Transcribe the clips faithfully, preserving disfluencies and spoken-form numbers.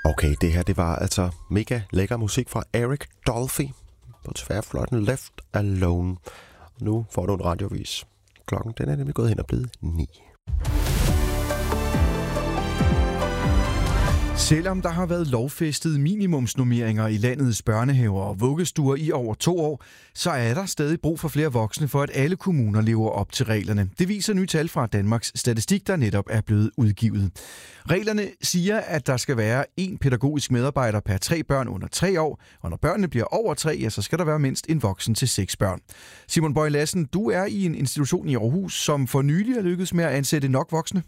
Okay, det her det var altså mega lækker musik fra Eric Dolphy på tværfløjten Left Alone. Nu får du en radiovis. Klokken den er nemlig gået hen og blevet ni. Selvom der har været lovfæstede minimumsnormeringer i landets børnehaver og vuggestuer i over to år, så er der stadig brug for flere voksne for, at alle kommuner lever op til reglerne. Det viser nye tal fra Danmarks Statistik, der netop er blevet udgivet. Reglerne siger, at der skal være én pædagogisk medarbejder per tre børn under tre år, og når børnene bliver over tre, ja, så skal der være mindst en voksen til seks børn. Simon Bøje Lassen, du er i en institution i Aarhus, som for nylig er lykkedes med at ansætte nok voksne.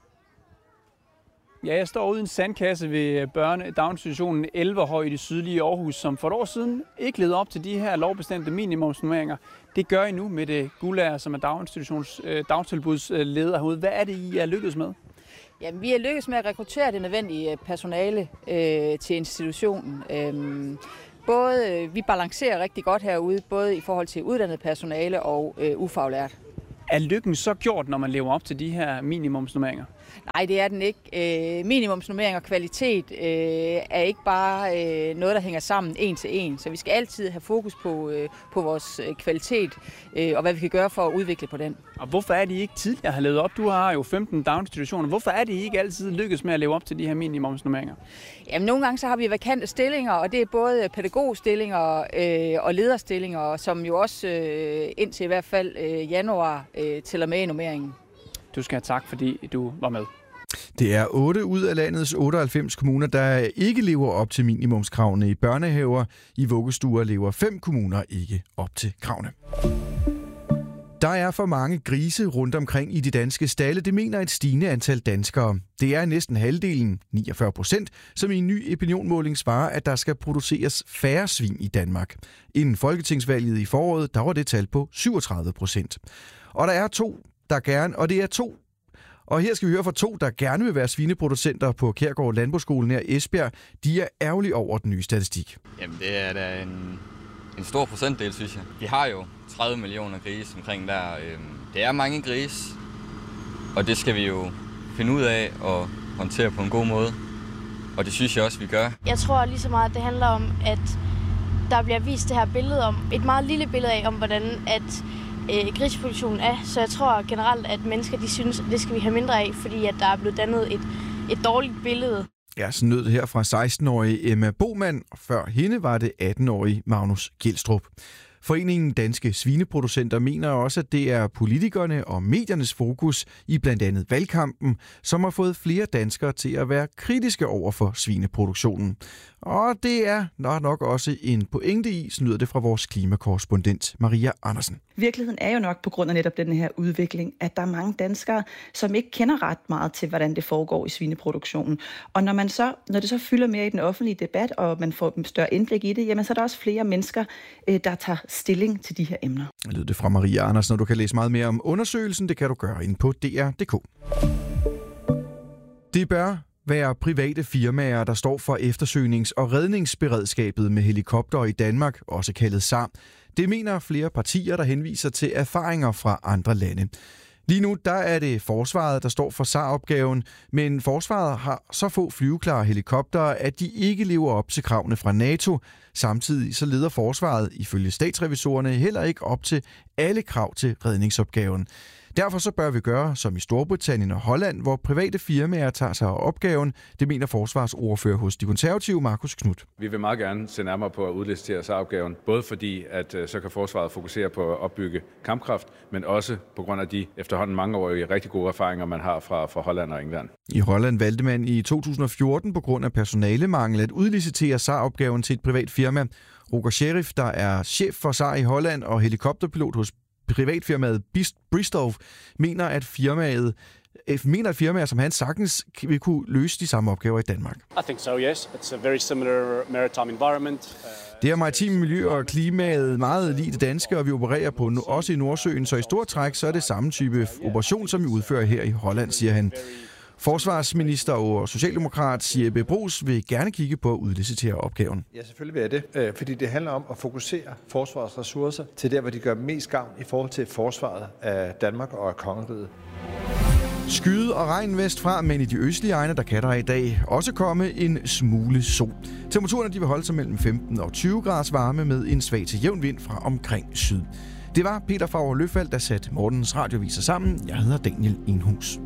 Ja, jeg står ude i en sandkasse ved børne- daginstitutionen Elverhøj i det sydlige Aarhus, som for et år siden ikke levede op til de her lovbestemte minimumsnormeringer. Det gør I nu med det Guldager, som er daginstitutions, øh, dagtilbudsleder herude. Hvad er det, I er lykkedes med? Jamen, vi er lykkedes med at rekruttere det nødvendige personale øh, til institutionen. Øhm, både, øh, vi balancerer rigtig godt herude, både i forhold til uddannet personale og øh, ufaglært. Er lykken så gjort, når man lever op til de her minimumsnormeringer? Nej, det er den ikke. Øh, minimumsnormering og kvalitet øh, er ikke bare øh, noget, der hænger sammen en til en. Så vi skal altid have fokus på, øh, på vores kvalitet øh, og hvad vi kan gøre for at udvikle på den. Og hvorfor er det I ikke tidligere har levet op? Du har jo femten daginstitutioner. Hvorfor er det I ikke altid lykkes med at leve op til de her minimumsnormeringer? Jamen, nogle gange så har vi vakante stillinger, og det er både pædagogstillinger øh, og lederstillinger, som jo også øh, indtil i hvert fald øh, januar øh, tæller med i normeringen. Du skal have tak, fordi du var med. Det er otte ud af landets otteoghalvfems kommuner, der ikke lever op til minimumskravene i børnehaver. I vuggestuer lever fem kommuner ikke op til kravene. Der er for mange grise rundt omkring i de danske stalde, det mener et stigende antal danskere. Det er næsten halvdelen, niogfyrre procent, som i en ny opinionmåling svarer, at der skal produceres færre svin i Danmark. Inden folketingsvalget i foråret, der var det tal på syvogtredive procent. Og der er to, der gerne, og det er to, og her skal vi høre fra to, der gerne vil være svineproducenter på Kærgård Landbrugsskole nær Esbjerg. De er ærgerlige over den nye statistik. Jamen det er da en, en stor procentdel, synes jeg. Vi har jo tredive millioner grise omkring der. Det er mange grise, og det skal vi jo finde ud af og håndtere på en god måde. Og det synes jeg også, vi gør. Jeg tror lige så meget, at det handler om, at der bliver vist det her billede om, et meget lille billede af, om hvordan at øh, griseproduktionen er. Så jeg tror generelt, at mennesker de synes, at det skal vi have mindre af, fordi at der er blevet dannet et, et dårligt billede. Ja, så nød det her fra seksten-årige Emma Boman, og før hende var det atten-årige Magnus Gjelstrup. Foreningen Danske Svineproducenter mener også, at det er politikerne og mediernes fokus i blandt andet valgkampen, som har fået flere danskere til at være kritiske over for svineproduktionen. Og det er nok også en pointe i, snyder det fra vores klimakorrespondent Maria Andersen. Virkeligheden er jo nok på grund af netop den her udvikling, at der er mange danskere, som ikke kender ret meget til, hvordan det foregår i svineproduktionen. Og når, man så, når det så fylder mere i den offentlige debat, og man får større indblik i det, jamen så er der også flere mennesker, der tager stilling til de her emner. Det lyder det fra Maria Andersen, og du kan læse meget mere om undersøgelsen. Det kan du gøre inde på D R punktum d k. Det bør være private firmaer, der står for eftersøgnings- og redningsberedskabet med helikopter i Danmark, også kaldet S A R. Det mener flere partier, der henviser til erfaringer fra andre lande. Lige nu der er det forsvaret, der står for S A R-opgaven, men forsvaret har så få flyveklare helikoptere, at de ikke lever op til kravene fra NATO. Samtidig så leder forsvaret, ifølge statsrevisorerne, heller ikke op til alle krav til redningsopgaven. Derfor så bør vi gøre som i Storbritannien og Holland, hvor private firmaer tager sig af opgaven. Det mener forsvarsordfører hos De Konservative, Markus Knudt. Vi vil meget gerne se nærmere på at udlicitere S A R-opgaven, både fordi at så kan forsvaret fokusere på at opbygge kampkraft, men også på grund af de efterhånden mangeårige rigtig gode erfaringer, man har fra, fra Holland og England. I Holland valgte man i to tusind og fjorten på grund af personalemangel at udlicitere S A R-opgaven til et privat firma. Roger Sheriff, der er chef for S A R i Holland og helikopterpilot hos privatfirmaet Bristow, mener, at firmaet mener, at firmaer som han sagtens vil kunne løse de samme opgaver i Danmark. I think so, yes. It's a very similar maritime environment. Det er maritime miljø og klimaet meget lige det danske, og vi opererer på også i Nordsøen, så i stort træk så er det samme type operation, som vi udfører her i Holland, siger han. Forsvarsminister og socialdemokrat Jeppe Bruus vil gerne kigge på at udlicitere opgaven. Ja, selvfølgelig vil jeg det, fordi det handler om at fokusere forsvarets ressourcer til der, hvor de gør mest gavn i forhold til forsvaret af Danmark og af kongeriget. Skyde og regn vestfra, men i de østlige egne, der kan der i dag også komme en smule sol. Temperaturerne de vil holde sig mellem femten og tyve graders varme med en svag til jævn vind fra omkring syd. Det var Peter Favre Løfald, der satte morgens radioviser sammen. Jeg hedder Daniel Enhus.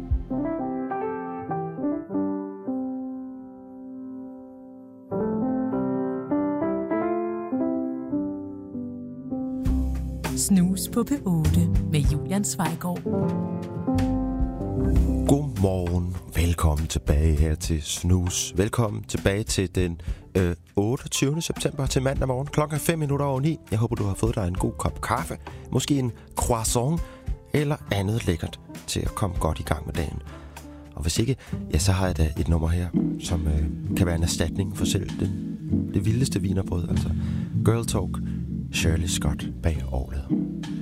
Snus på P otte med Julian Zweigård. Godmorgen. Velkommen tilbage her til Snus. Velkommen tilbage til den øh, otteogtyvende september til mandag morgen. Klokken er fem minutter over ni. Jeg håber, du har fået dig en god kop kaffe. Måske en croissant eller andet lækkert til at komme godt i gang med dagen. Og hvis ikke, ja, så har jeg da et nummer her, som øh, kan være en erstatning for selv den, det vildeste wienerbrød. Altså Girl Talk, Shirley Scott bag orglet.